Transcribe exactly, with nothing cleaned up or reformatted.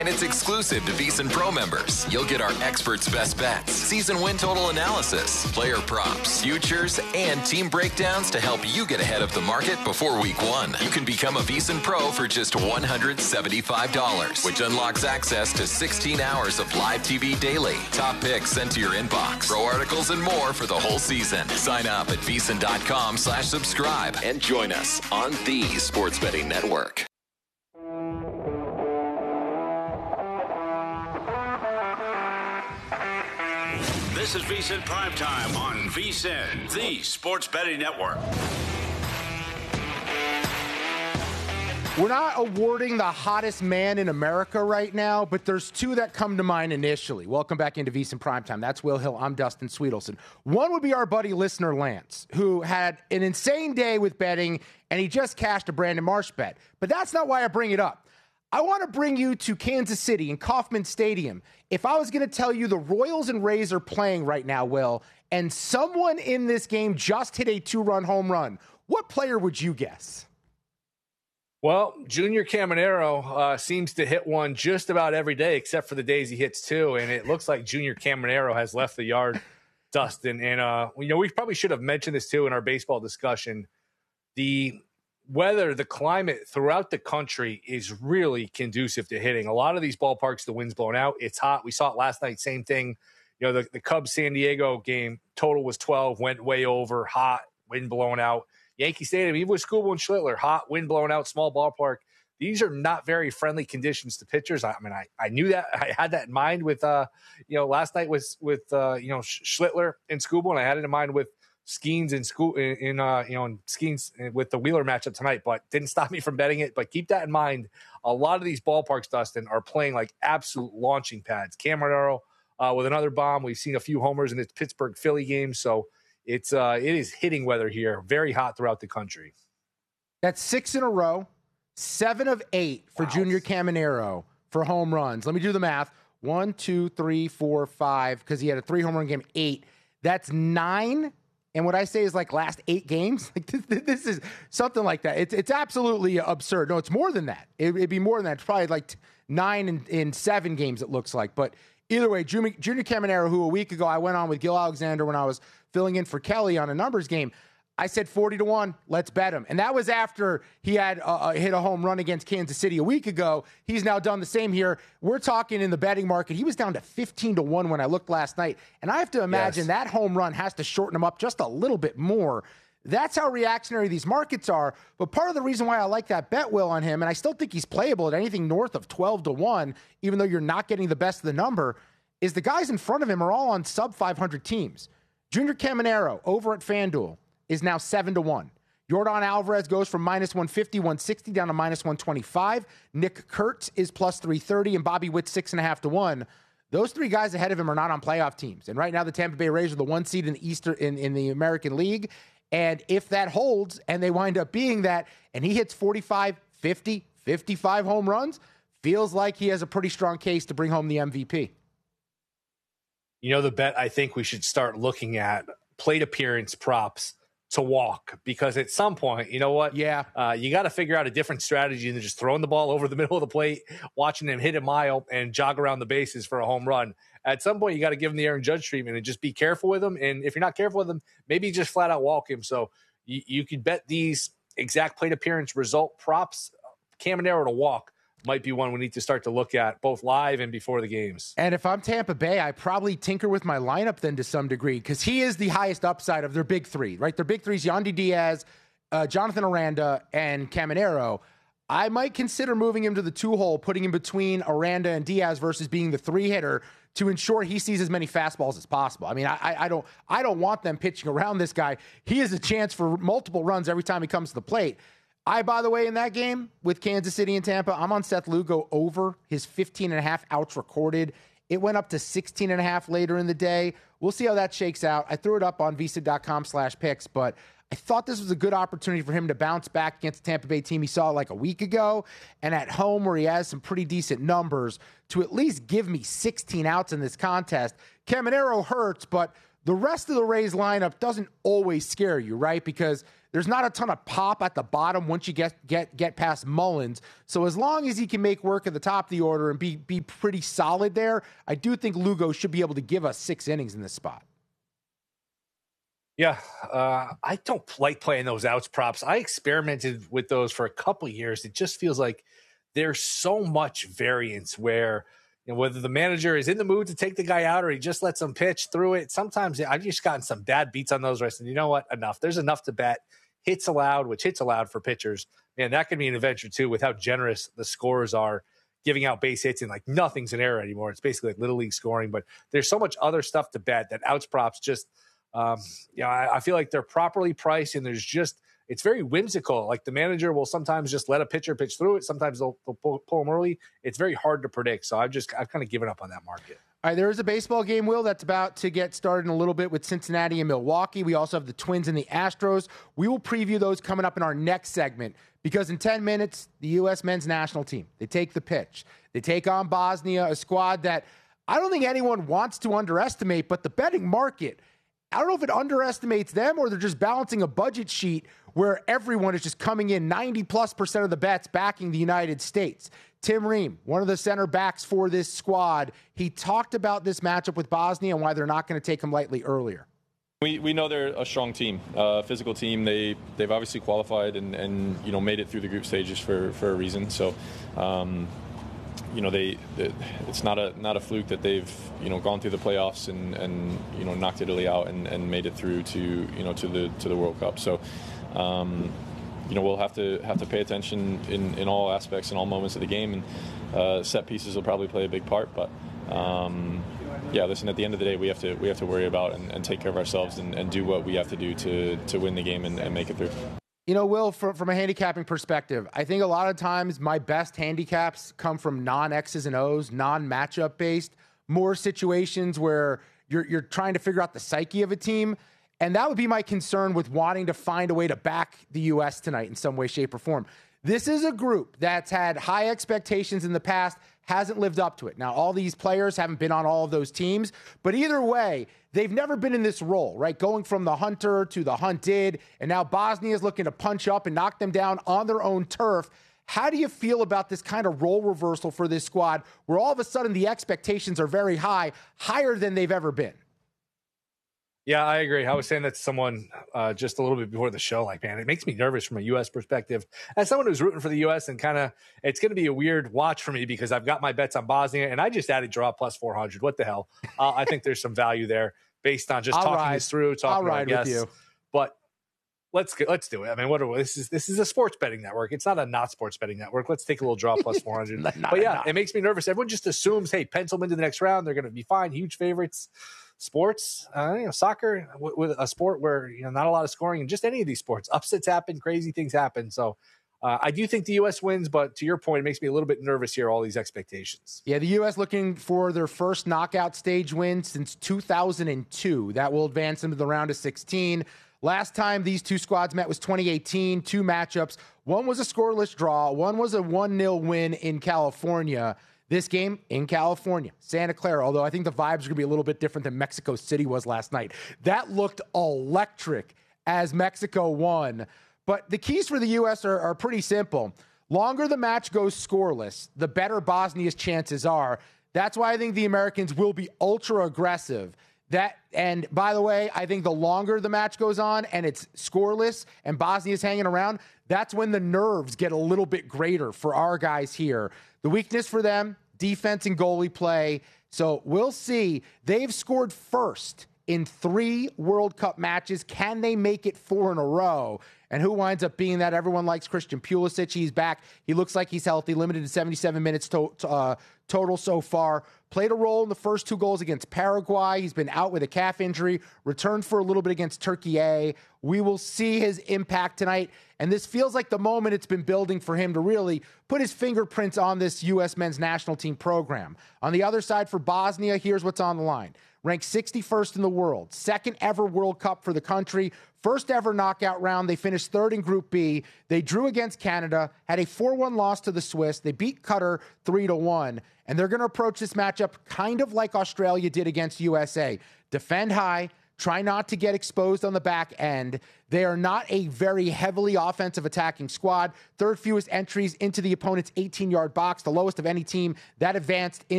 And it's exclusive to VEASAN Pro members. You'll get our experts' best bets, season win total analysis, player props, futures, and team breakdowns to help you get ahead of the market before week one. You can become a VEASAN Pro for just one hundred seventy-five dollars, which unlocks access to sixteen hours of live T V daily, top picks sent to your inbox, pro articles, and more for the whole season. Sign up at VEASAN.com slash subscribe and join us on the Sports Betting Network. This is VEASAN Primetime on VEASAN, the Sports Betting Network. We're not awarding the hottest man in America right now, but there's two that come to mind initially. Welcome back into VEASAN Primetime. That's Will Hill. I'm Dustin Sweetelson. One would be our buddy listener Lance, who had an insane day with betting, and he just cashed a Brandon Marsh bet. But that's not why I bring it up. I want to bring you to Kansas City and Kauffman Stadium. If I was going to tell you the Royals and Rays are playing right now, Will, and someone in this game just hit a two-run home run, what player would you guess? Well, Junior Caminero uh, seems to hit one just about every day, except for the days he hits two, and it looks like Junior Caminero has left the yard, Dustin. And, uh, you know, we probably should have mentioned this, too, in our baseball discussion. The weather, the climate throughout the country is really conducive to hitting. A lot of these ballparks, the wind's blown out. It's hot. We saw it last night, same thing. You know, the, the Cubs-San Diego game, total was twelve, went way over, hot, wind blown out. Yankee Stadium, even with Skubal and Schlittler, hot, wind blown out, small ballpark. These are not very friendly conditions to pitchers. I, I mean, I, I knew that. I had that in mind with, uh, you know, last night with, with uh, you know, Schlittler and Skubal, and I had it in mind with Skeens and school in, in uh, you know, and Skeens with the Wheeler matchup tonight, but didn't stop me from betting it. But keep that in mind. A lot of these ballparks, Dustin, are playing like absolute launching pads. Cameron uh, with another bomb. We've seen a few homers in the Pittsburgh Philly game. So it's uh, it is hitting weather here. Very hot throughout the country. That's six in a row, seven of eight for wow. Junior Caminero for home runs. Let me do the math. One, two, three, four, five, because he had a three home run game, eight. That's nine. And what I say is like last eight games, like this, this is something like that. It's it's absolutely absurd. No, it's more than that. It, it'd be more than that. It's probably like nine in, in seven games, it looks like. But either way, Junior, Junior Caminero, who a week ago I went on with Gil Alexander when I was filling in for Kelly on a numbers game, I said forty to one, let's bet him. And that was after he had uh, hit a home run against Kansas City a week ago. He's now done the same here. We're talking in the betting market. He was down to fifteen to one when I looked last night. And I have to imagine yes. that home run has to shorten him up just a little bit more. That's how reactionary these markets are. But part of the reason why I like that bet, Will, on him, and I still think he's playable at anything north of twelve to one, even though you're not getting the best of the number, is the guys in front of him are all on sub five hundred teams. Junior Caminero over at FanDuel is now seven to one. Yordan Alvarez goes from minus one fifty, one sixty down to minus one twenty-five. Nick Kurtz is plus three thirty, and Bobby Witt six and a half to one. Those three guys ahead of him are not on playoff teams. And right now the Tampa Bay Rays are the one seed in the Eastern in, in the American League. And if that holds and they wind up being that, and he hits forty-five, fifty, fifty-five home runs, feels like he has a pretty strong case to bring home the M V P. You know, the bet I think we should start looking at, plate appearance props to walk, because at some point, you know what? Yeah. Uh, you got to figure out a different strategy than just throwing the ball over the middle of the plate, watching him hit a mile and jog around the bases for a home run. At some point, you got to give him the Aaron Judge treatment and just be careful with him. And if you're not careful with him, maybe just flat out walk him. So you, you could bet these exact plate appearance result props. Caminero to walk might be one we need to start to look at both live and before the games. And if I'm Tampa Bay, I probably tinker with my lineup then to some degree, because he is the highest upside of their big three, right? Their big three is Yandy Diaz, uh, Jonathan Aranda, and Caminero. I might consider moving him to the two-hole, putting him between Aranda and Diaz versus being the three-hitter to ensure he sees as many fastballs as possible. I mean, I, I don't I don't want them pitching around this guy. He has a chance for multiple runs every time he comes to the plate. I, by the way, in that game with Kansas City and Tampa, I'm on Seth Lugo over his fifteen and a half outs recorded. It went up to sixteen and a half later in the day. We'll see how that shakes out. I threw it up on VEASAN.com slash picks, but I thought this was a good opportunity for him to bounce back against the Tampa Bay team he saw like a week ago, and at home where he has some pretty decent numbers, to at least give me sixteen outs in this contest. Caminero hurts, but the rest of the Rays lineup doesn't always scare you, right? Because there's not a ton of pop at the bottom once you get get get past Mullins. So as long as he can make work at the top of the order and be be pretty solid there, I do think Lugo should be able to give us six innings in this spot. Yeah, uh, I don't like playing those outs props. I experimented with those for a couple of years. It just feels like there's so much variance where, you know, whether the manager is in the mood to take the guy out or he just lets him pitch through it. Sometimes I've just gotten some bad beats on those where I said, you know what, enough. There's enough to bet. Hits allowed, which hits allowed for pitchers. Man, that could be an adventure too with how generous the scorers are giving out base hits and like nothing's an error anymore. It's basically like little league scoring, but there's so much other stuff to bet that outs props just, um, you know, I, I feel like they're properly priced and there's just, it's very whimsical. Like the manager will sometimes just let a pitcher pitch through it. Sometimes they'll, they'll pull, pull them early. It's very hard to predict. So I've just, I've kind of given up on that market. All right, there is a baseball game, Will, that's about to get started in a little bit with Cincinnati and Milwaukee. We also have the Twins and the Astros. We will preview those coming up in our next segment because in ten minutes, the U S men's national team, they take the pitch. They take on Bosnia, a squad that I don't think anyone wants to underestimate, but the betting market, I don't know if it underestimates them or they're just balancing a budget sheet where everyone is just coming in ninety plus percent of the bets backing the United States. Tim Ream, one of the center backs for this squad, he talked about this matchup with Bosnia and why they're not going to take him lightly earlier. We we know they're a strong team, a uh, physical team. They they've obviously qualified and, and you know made it through the group stages for, for a reason. So, um, you know they, they it's not a not a fluke that they've you know gone through the playoffs and, and you know knocked Italy out and, and made it through to you know to the to the World Cup. So. Um, You know, we'll have to have to pay attention in, in all aspects and all moments of the game, and uh, set pieces will probably play a big part. But um, yeah, listen, at the end of the day, we have to we have to worry about and, and take care of ourselves and, and do what we have to do to to win the game and, and make it through. You know, Will, from, from a handicapping perspective, I think a lot of times my best handicaps come from non-X's and O's, non-matchup based, more situations where you're you're trying to figure out the psyche of a team. And that would be my concern with wanting to find a way to back the U S tonight in some way, shape, or form. This is a group that's had high expectations in the past, hasn't lived up to it. Now, all these players haven't been on all of those teams, but either way, they've never been in this role, right? Going from the hunter to the hunted, and now Bosnia is looking to punch up and knock them down on their own turf. How do you feel about this kind of role reversal for this squad where all of a sudden the expectations are very high, higher than they've ever been? Yeah, I agree. I was saying that to someone uh, just a little bit before the show. Like, man, it makes me nervous from a U S perspective. As someone who's rooting for the U S and kind of, it's going to be a weird watch for me because I've got my bets on Bosnia and I just added draw plus four hundred. What the hell? Uh, I think there's some value there based on just I'll talking ride. this through, talking I'll ride to our with guests. you. But let's get, let's do it. I mean, what are we, this is this is a sports betting network. It's not a not sports betting network. Let's take a little draw plus four hundred. Not, but yeah, not. it makes me nervous. Everyone just assumes, hey, pencil them into the next round. They're going to be fine. Huge favorites. Sports, uh, you know, soccer, w- with a sport where you know not a lot of scoring, and just any of these sports, upsets happen, crazy things happen. So, uh, I do think the U S wins, but to your point, it makes me a little bit nervous here. All these expectations. Yeah, the U S looking for their first knockout stage win since two thousand two. That will advance them to the round of sixteen. Last time these two squads met was twenty eighteen. Two matchups. One was a scoreless draw. One was a one nil win in California. This game in California, Santa Clara, although I think the vibes are going to be a little bit different than Mexico City was last night. That looked electric as Mexico won. But the keys for the U S are, are pretty simple. Longer the match goes scoreless, the better Bosnia's chances are. That's why I think the Americans will be ultra aggressive. That, and by the way, I think the longer the match goes on and it's scoreless and Bosnia's hanging around, that's when the nerves get a little bit greater for our guys here. The weakness for them, defense and goalie play. So we'll see. They've scored first in three World Cup matches. Can they make it four in a row? And who winds up being that? Everyone likes Christian Pulisic. He's back. He looks like he's healthy, limited to seventy-seven minutes to, uh, total so far. Played a role in the first two goals against Paraguay. He's been out with a calf injury, returned for a little bit against Turkey A. We will see his impact tonight. And this feels like the moment it's been building for him to really put his fingerprints on this U S men's national team program. On the other side for Bosnia, here's what's on the line. Ranked sixty-first in the world, second ever World Cup for the country, first ever knockout round. They finished third in Group B. They drew against Canada, had a four one loss to the Swiss. They beat Qatar three to one, and they're going to approach this matchup kind of like Australia did against U S A. Defend high, Try not to get exposed on the back end. They are not a very heavily offensive attacking squad. Third fewest entries into the opponent's eighteen-yard box, the lowest of any team that advanced in